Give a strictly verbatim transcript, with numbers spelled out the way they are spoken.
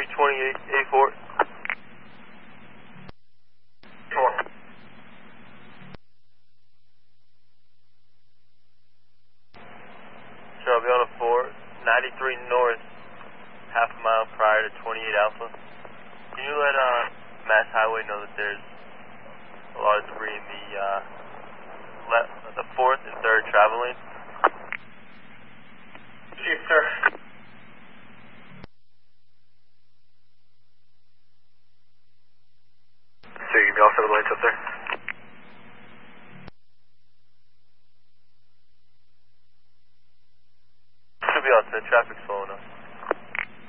three twenty-eight, A four. Four. Sure, I'll be on a four, ninety-three north, half a mile prior to twenty-eight Alpha. Can you let uh, Mass Highway know that there's a lot of debris in the uh, left, the fourth and third travel lane? Chief, sir. So you can be all seven lanes up there? Should be all set. Traffic's slowing up.